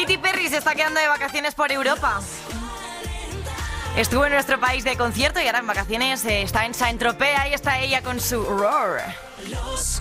Katy Perry se está quedando de vacaciones por Europa. Estuvo en nuestro país de concierto y ahora en vacaciones está en Saint-Tropez. Ahí está ella con su Roar.